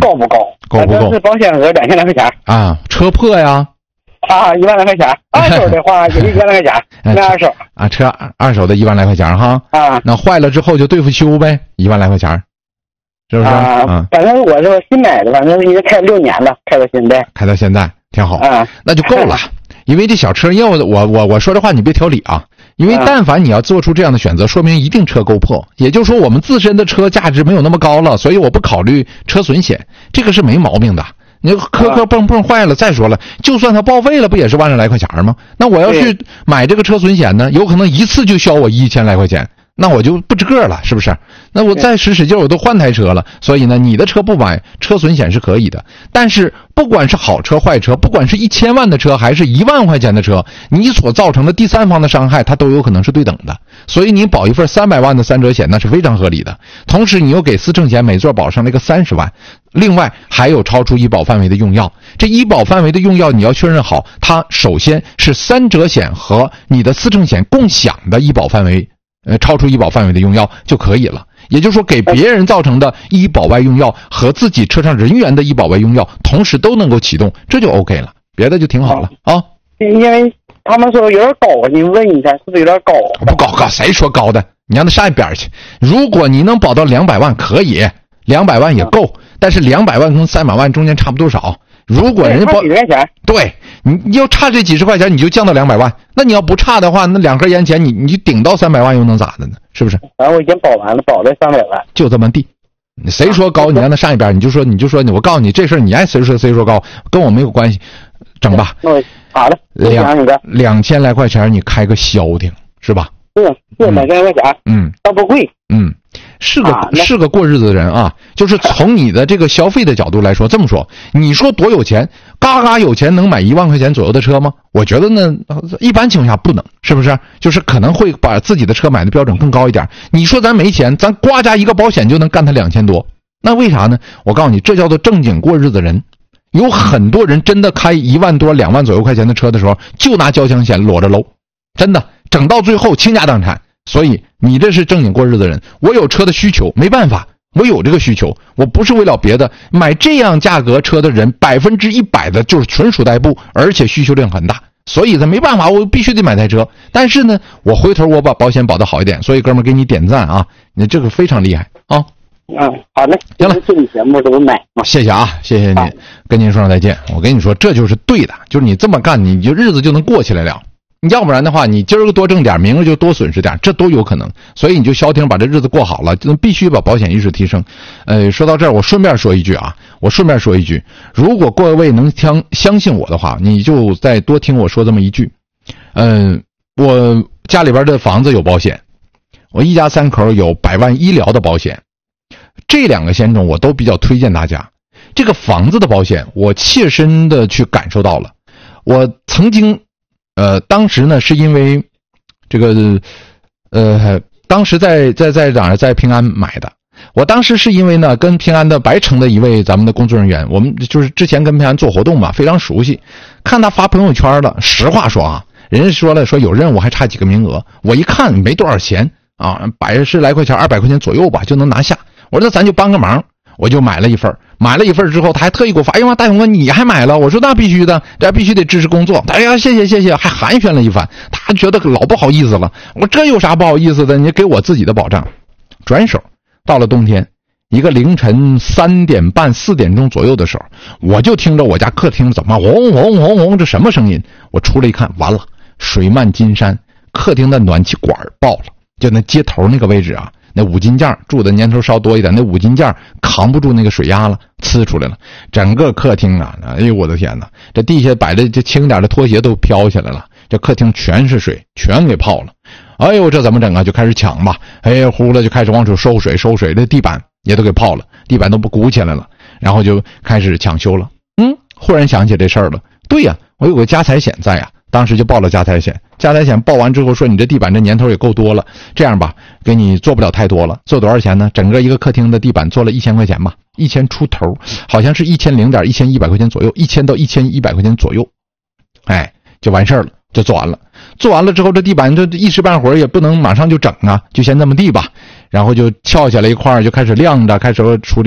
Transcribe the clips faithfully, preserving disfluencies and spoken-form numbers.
高不高？ 高不高？ 是保险额两千来块钱啊，车破呀。 啊，一万来块钱。二手的话也就一万来块钱，那二手啊，车二手的一万来块钱哈。 啊， 那坏了之后就对付修呗，一万来块钱，是不是？ 啊， 啊反正我是新买的，反正已经开六年了，开到现在。 开到现在挺好啊， 那就够了。因为这小车，要我我我说这话你别挑理啊。因为但凡你要做出这样的选择，说明一定车够破。也就是说，我们自身的车价值没有那么高了，所以我不考虑车损险，这个是没毛病的。你磕磕碰碰坏了，再说了，就算它报废了，不也是万来块钱吗？那我要去买这个车损险呢，有可能一次就消我一千来块钱，那我就不值个了，是不是？那我再使使劲，我都换台车了。所以呢，你的车不买车损险是可以的，但是不管是好车坏车，不管是一千万的车还是一万块钱的车，你所造成的第三方的伤害，它都有可能是对等的。所以你保一份三百万的三者险，那是非常合理的。同时，你又给思政险每座保上那个三十万，另外还有超出医保范围的用药。这医保范围的用药你要确认好，它首先是三者险和你的思政险共享的医保范围。呃，超出医保范围的用药就可以了。也就是说，给别人造成的医保外用药和自己车上人员的医保外用药同时都能够启动，这就 OK 了，别的就挺好了啊。 因为他们说有点高，你问一下是不是有点高？ 不高高，谁说高的？你让他上一边去。如果你能保到两百万，可以，两百万也够，但是两百万跟三百万中间差不多少。如果人家保，对，你要差这几十块钱，你就降到两百万。那你要不差的话，那两盒烟钱你你顶到三百万又能咋的呢？是不是？ 反正我已经保完了，保了三百万， 就这么地。谁说高，你让他上一边，你就说你就说你，我告诉你这事儿，你爱谁说谁说高，跟我没有关系，整吧。 好了， 两两千来块钱，你开个消停是吧？ 是是两千来块钱， 嗯， 倒不贵， 嗯。是个、啊、是个过日子的人啊，就是从你的这个消费的角度来说，这么说，你说多有钱，嘎嘎有钱能买一万块钱左右的车吗？我觉得呢，一般情况下不能，是不是？就是可能会把自己的车买的标准更高一点。你说咱没钱，咱呱加一个保险就能干他两千多，那为啥呢？我告诉你，这叫做正经过日子人。有很多人真的开一万多、两万左右块钱的车的时候，就拿交强险裸着搂，真的整到最后倾家荡产。所以你这是正经过日子的人，我有车的需求，没办法，我有这个需求，我不是为了别的，买这样价格车的人百分之一百的就是纯属代步，而且需求量很大，所以他没办法，我必须得买台车。但是呢，我回头我把保险保得好一点，所以哥们儿给你点赞啊，你这个非常厉害啊。 嗯，好嘞， 行了， 这个节目都买啊， 谢谢啊，谢谢您，跟您说声再见。我跟你说，这就是对的，就是你这么干，你就日子就能过起来了。要不然的话，你今儿个多挣点，明儿就多损失点，这都有可能。所以你就消停把这日子过好了，就必须把保险意识提升。呃，说到这儿，我顺便说一句啊，我顺便说一句，如果各位能相相信我的话，你就再多听我说这么一句。嗯、呃，我家里边的房子有保险，我一家三口有百万医疗的保险，这两个险种我都比较推荐大家。这个房子的保险，我切身的去感受到了，我曾经。呃，当时呢，是因为这个，呃，当时在在在哪儿，在平安买的。我当时是因为呢，跟平安的白城的一位咱们的工作人员，我们就是之前跟平安做活动嘛，非常熟悉。看他发朋友圈了，实话说啊，人家说了说有任务还差几个名额，我一看没多少钱啊，百十来块钱，二百块钱左右吧就能拿下。我说那咱就帮个忙，我就买了一份。买了一份之后，他还特意给我发，哎呀，大勇哥你还买了？我说那必须的，这必须得支持工作。哎呀，谢谢谢谢，还寒暄了一番，他觉得老不好意思了。我这有啥不好意思的？你给我自己的保障。转手到了冬天，一个凌晨三点半四点钟左右的时候，我就听着我家客厅怎么轰轰轰轰，这什么声音？我出来一看，完了，水漫金山，客厅的暖气管爆了，就那接头那个位置啊。那五金件住的年头稍多一点，那五金件扛不住那个水压了，呲出来了。整个客厅啊，哎呦我的天哪！这地下摆的这轻点的拖鞋都飘起来了，这客厅全是水，全给泡了。哎呦，这怎么整啊？就开始抢吧，哎呼了就开始往出收水，收水，这地板也都给泡了，地板都不鼓起来了，然后就开始抢修了。嗯，忽然想起这事儿了，对呀，我有个家财险在呀。当时就报了家财险，家财险报完之后说你这地板这年头也够多了，这样吧，给你做不了太多了，做多少钱呢？整个一个客厅的地板做了一千块钱吧，一千出头，好像是一千零点一千一百块钱左右，一千到一千一百块钱左右，哎，就完事儿了，就做完了。做完了之后，这地板这一时半会儿也不能马上就整啊，就先这么地吧，然后就撬下来一块就开始晾着，开始处理。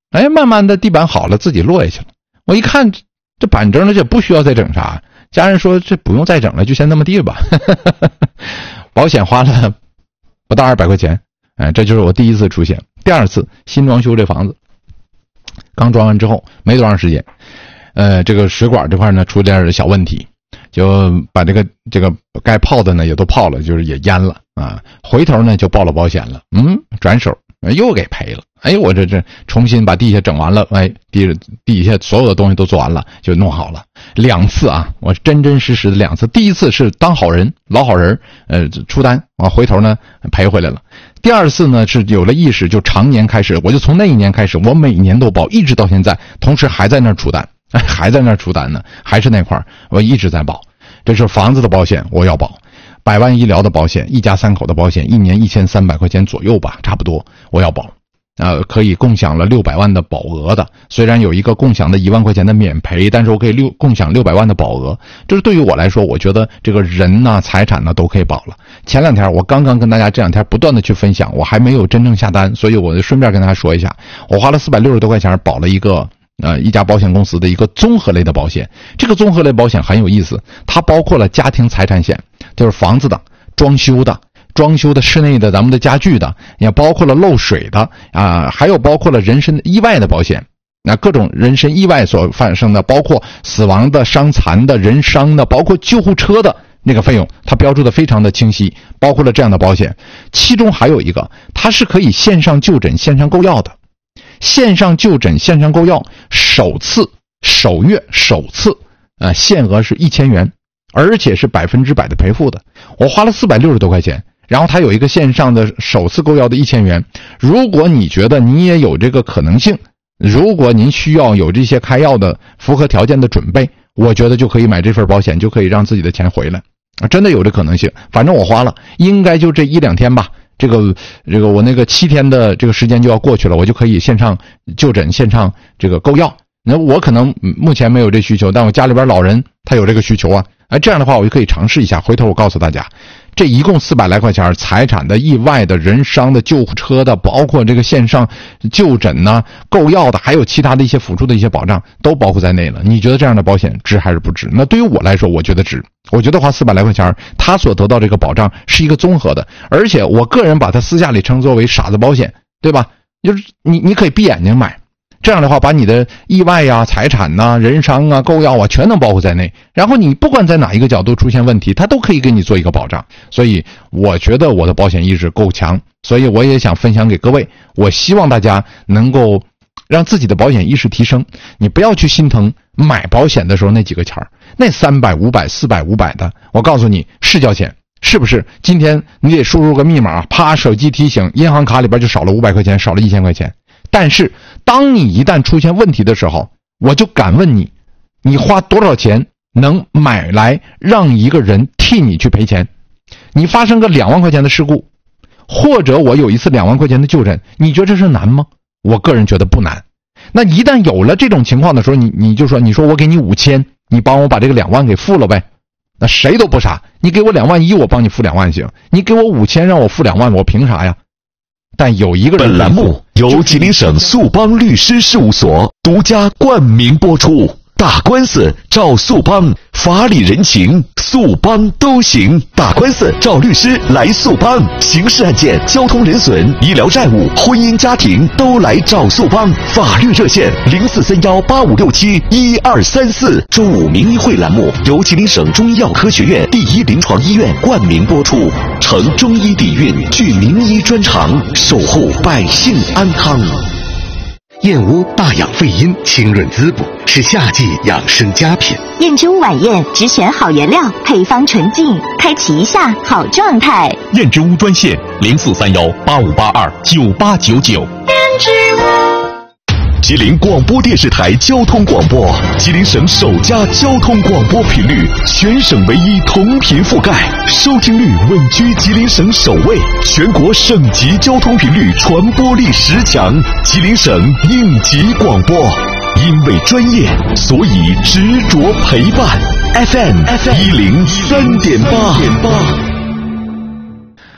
哎，慢慢的地板好了，自己落下去了。我一看这板正了，这不需要再整啥。家人说这不用再整了，就先那么地吧。保险花了不到二百块钱，哎，这就是我第一次出现。第二次新装修这房子，刚装完之后没多长时间，呃，这个水管这块呢出点小问题，就把这个这个该泡的呢也都泡了，就是也淹了啊。回头呢就报了保险了，嗯，转手又给赔了。哎，我这这重新把地下整完了，哎，地地下所有的东西都做完了，就弄好了。两次啊，我真真实实的两次。第一次是当好人，老好人，呃，出单啊，回头呢赔回来了。第二次呢是有了意识，就常年开始，我就从那一年开始，我每年都保，一直到现在，同时还在那儿出单，还在那儿出单呢，还是那块儿，我一直在保。这是房子的保险，我要保。百万医疗的保险，一家三口的保险，一年一千三百块钱左右吧，差不多，我要保。呃，可以共享了六百万的保额的，虽然有一个共享的一万块钱的免赔，但是我可以六共享六百万的保额。这是对于我来说，我觉得这个人呐、财产呢都可以保了。前两天我刚刚跟大家这两天不断的去分享，我还没有真正下单，所以我就顺便跟大家说一下，我花了四百六十多块钱保了一个呃一家保险公司的一个综合类的保险。这个综合类保险很有意思，它包括了家庭财产险，就是房子的、装修的。装修的室内的咱们的家具的，也包括了漏水的啊，还有包括了人身意外的保险，那各种人身意外所发生的，包括死亡的、伤残的、人伤的，包括救护车的那个费用，它标注的非常的清晰，包括了这样的保险。其中还有一个，它是可以线上就诊、线上购药的，线上就诊、线上购药，首次、首月、首次，呃，限额是一千元，而且是百分之百的赔付的。我花了四百六十多块钱。然后它有一个线上的首次购药的一千元，如果你觉得你也有这个可能性，如果您需要有这些开药的符合条件的准备，我觉得就可以买这份保险，就可以让自己的钱回来，真的有这可能性。反正我花了，应该就这一两天吧，这个这个我那个七天的这个时间就要过去了，我就可以线上就诊、线上这个购药。那我可能目前没有这需求，但我家里边老人他有这个需求啊，哎，这样的话我就可以尝试一下。回头我告诉大家。这一共四百来块钱，财产的、意外的、人伤的、救护车的，包括这个线上就诊呢、购药的，还有其他的一些辅助的一些保障，都包括在内了。你觉得这样的保险值还是不值？那对于我来说，我觉得值。我觉得花四百来块钱，他所得到这个保障是一个综合的，而且我个人把它私下里称作为傻子保险，对吧？就是你你可以闭眼睛买。这样的话，把你的意外呀、财产呐、人伤啊、购药啊，全能包括在内。然后你不管在哪一个角度出现问题，它都可以给你做一个保障。所以我觉得我的保险意识够强，所以我也想分享给各位。我希望大家能够让自己的保险意识提升。你不要去心疼买保险的时候那几个钱儿，那三百、五百、四百、五百的，我告诉你是交钱，是不是？今天你得输入个密码，啪，手机提醒，银行卡里边就少了五百块钱，少了一千块钱。但是当你一旦出现问题的时候，我就敢问你，你花多少钱能买来让一个人替你去赔钱？你发生个两万块钱的事故，或者我有一次两万块钱的就诊，你觉得这是难吗？我个人觉得不难。那一旦有了这种情况的时候，你你就说，你说我给你五千，你帮我把这个两万给付了呗？那谁都不傻，你给我两万一，我帮你付两万行；你给我五千，让我付两万，我凭啥呀？但有一个人， 本栏目由吉林省速邦律师事务所独家冠名播出。打官司找速邦，法理人情速邦都行。打官司找律师来速邦，刑事案件、交通人损、医疗债务、婚姻家庭都来找速邦。法律热线零四三幺八五六七一二三四。中午名医会栏目由吉林省中医药科学院第一临床医院冠名播出，承中医底蕴，具名医专长，守护百姓安康。 燕窝大养肺阴，清润滋补，是夏季养生佳品。 燕之屋晚宴只选好原料，配方纯净，开启一下好状态。 燕之屋专线零四三幺八五八二九八九九。 燕之屋。 吉林广播电视台交通广播，吉林省首家交通广播频率，全省唯一同频覆盖，收听率稳居吉林省首位，全国省级交通频率传播力十强，吉林省应急广播。因为专业，所以执着陪伴。F M 一零三点八。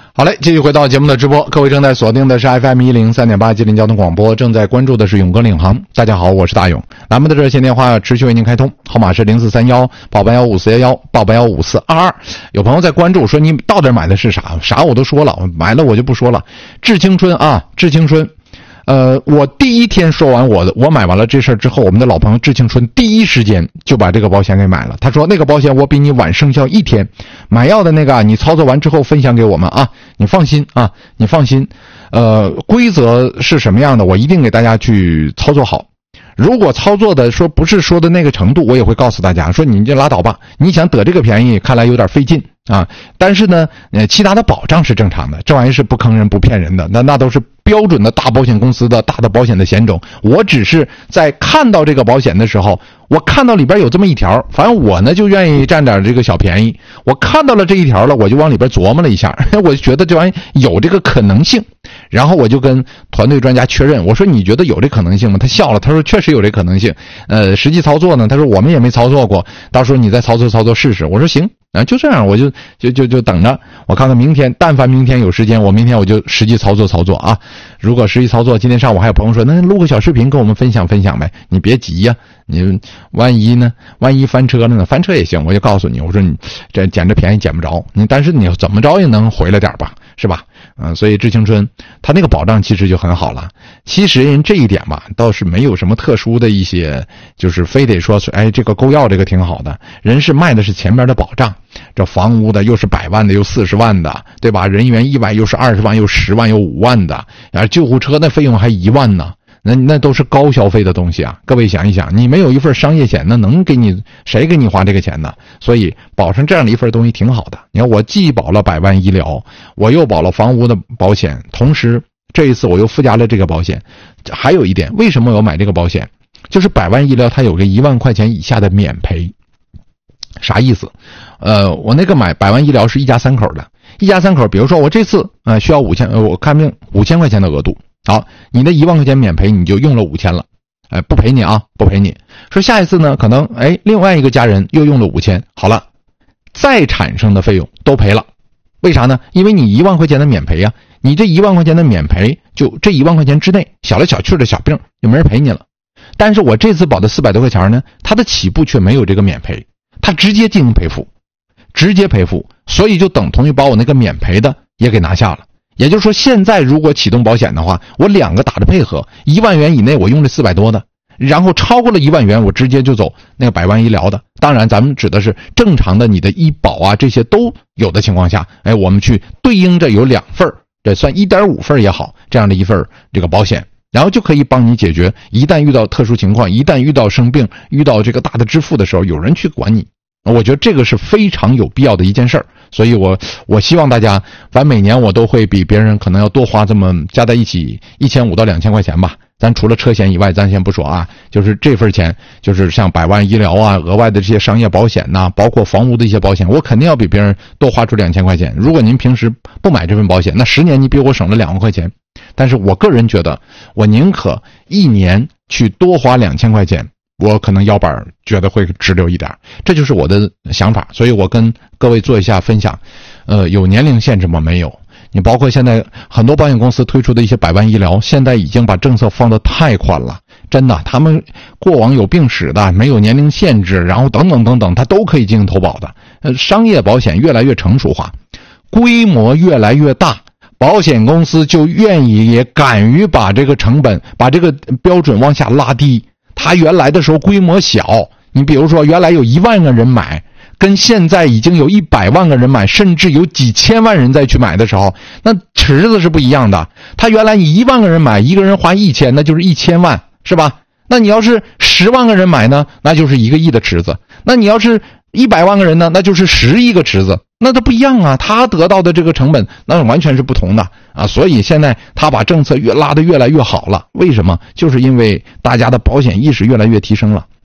好嘞，继续回到节目的直播，各位正在锁定的是 F M 一零三点八吉林交通广播，正在关注的是勇哥领航。大家好，我是大勇。栏目的热线电话持续为您开通，号码是零四三幺八八幺五四幺幺八八幺五四二二。有朋友在关注说你到底买的是啥？啥我都说了，我买了我就不说了。致青春啊，致青春。呃，我第一天说完我的，我买完了这事儿之后，我们的老朋友致青春第一时间就把这个保险给买了。他说那个保险我比你晚生效一天，买药的那个你操作完之后分享给我们啊，你放心啊，你放心。呃，规则是什么样的，我一定给大家去操作好。如果操作的说不是说的那个程度，我也会告诉大家说你就拉倒吧，你想得这个便宜看来有点费劲啊。但是呢，呃，其他的保障是正常的，这玩意是不坑人不骗人的，那那都是标准的大保险公司的大的保险的险种。我只是在看到这个保险的时候，我看到里边有这么一条，反正我呢就愿意占点这个小便宜，我看到了这一条了，我就往里边琢磨了一下，我就觉得这玩意有这个可能性，然后我就跟团队专家确认，我说你觉得有这可能性吗？他笑了，他说确实有这可能性。呃，实际操作呢，他说我们也没操作过，到时候你再操作操作试试。我说行。啊，就这样，我就就就就等着，我看看明天，但凡明天有时间，我明天我就实际操作操作啊。如果实际操作，今天上午还有朋友说，那录个小视频跟我们分享分享呗。你别急呀、啊，你万一呢？万一翻车了呢？翻车也行，我就告诉你，我说你这捡这便宜捡不着，你但是你怎么着也能回来点吧，是吧？嗯，所以致青春他那个保障其实就很好了。其实人这一点吧，倒是没有什么特殊的一些，就是非得说哎这个购药这个挺好的，人是卖的是前面的保障。这房屋的又是百万的又四十万的，对吧？人员意外又是二十万又十万又五万的，然后救护车那费用还一万呢，那那都是高消费的东西啊！各位想一想，你没有一份商业险，那能给你谁给你花这个钱呢？所以保上这样的一份东西挺好的。你看我既保了百万医疗，我又保了房屋的保险，同时这一次我又附加了这个保险。还有一点，为什么我要买这个保险？就是百万医疗它有个一万块钱以下的免赔。啥意思？呃，我那个买百万医疗是一家三口的，一家三口，比如说我这次呃需要五千，呃我看病五千块钱的额度，好，你的一万块钱免赔，你就用了五千了，哎、呃，不赔你啊，不赔你。说下一次呢，可能哎另外一个家人又用了五千，好了，再产生的费用都赔了，为啥呢？因为你一万块钱的免赔呀、啊，你这一万块钱的免赔，就这一万块钱之内，小来小去的小病就没人赔你了。但是我这次保的四百多块钱呢，它的起步却没有这个免赔。他直接进行赔付，直接赔付，所以就等同于把我那个免赔的也给拿下了。也就是说，现在如果启动保险的话，我两个打着配合，一万元以内我用这四百多的，然后超过了一万元，我直接就走那个百万医疗的。当然，咱们指的是正常的，你的医保啊这些都有的情况下，哎，我们去对应着有两份，这算一点五份也好，这样的一份这个保险。然后就可以帮你解决，一旦遇到特殊情况，一旦遇到生病，遇到这个大的支付的时候，有人去管你。我觉得这个是非常有必要的一件事儿，所以我我希望大家，反正每年我都会比别人可能要多花这么加在一起一千五到两千块钱吧。咱除了车险以外，咱先不说啊，就是这份钱，就是像百万医疗啊，额外的这些商业保险呐、啊，包括房屋的一些保险，我肯定要比别人多花出两千块钱。如果您平时不买这份保险，那十年你比我省了两万块钱。但是我个人觉得，我宁可一年去多花两千块钱，我可能腰板觉得会直溜一点，这就是我的想法。所以我跟各位做一下分享。呃，有年龄限制吗？没有。你包括现在很多保险公司推出的一些百万医疗，现在已经把政策放得太宽了，真的，他们过往有病史的，没有年龄限制，然后等等等等，它都可以进行投保的。呃，商业保险越来越成熟化，规模越来越大。保险公司就愿意也敢于把这个成本把这个标准往下拉低。它原来的时候规模小，你比如说原来有一万个人买，跟现在已经有一百万个人买，甚至有几千万人再去买的时候，那池子是不一样的。它原来你一万个人买，一个人花一千，那就是一千万，是吧？那你要是十万个人买呢，那就是一个亿的池子。那你要是一百万个人呢，那就是十亿个池子。那它不一样啊，他得到的这个成本那完全是不同的啊，所以现在他把政策越拉得越来越好了。为什么？就是因为大家的保险意识越来越提升了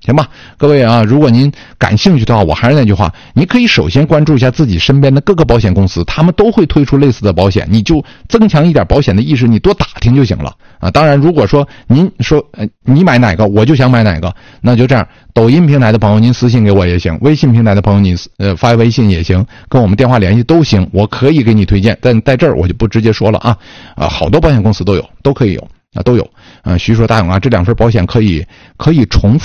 行吧，各位啊，如果您感兴趣的话，我还是那句话，你可以首先关注一下自己身边的各个保险公司，他们都会推出类似的保险，你就增强一点保险的意识，你多打听就行了啊。当然，如果说您说呃你买哪个，我就想买哪个，那就这样，抖音平台的朋友您私信给我也行，微信平台的朋友你呃发微信也行，跟我们电话联系都行，我可以给你推荐，但在这儿我就不直接说了啊啊，好多保险公司都有，都可以有啊，都有啊，徐说大勇啊，这两份保险可以可以重复